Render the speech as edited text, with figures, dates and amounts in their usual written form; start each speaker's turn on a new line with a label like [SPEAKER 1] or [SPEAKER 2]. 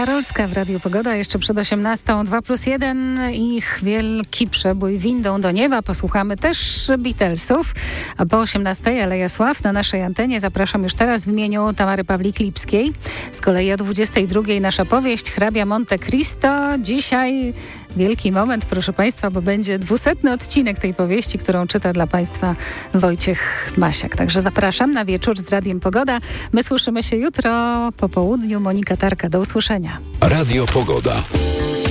[SPEAKER 1] Karolska w Radiu Pogoda. Jeszcze przed 18:00 2+1 ich wielki przebój windą do nieba. Posłuchamy też Beatlesów. A po 18:00 Aleja Sław na naszej antenie. Zapraszam już teraz w imieniu Tamary Pawlik-Lipskiej. Z kolei o 22:00 nasza powieść Hrabia Monte Cristo. Dzisiaj wielki moment, proszę Państwa, bo będzie 200. odcinek tej powieści, którą czyta dla Państwa Wojciech Masiak. Także zapraszam na wieczór z Radiem Pogoda. My słyszymy się jutro po południu. Monika Tarka, do usłyszenia.
[SPEAKER 2] Radio Pogoda.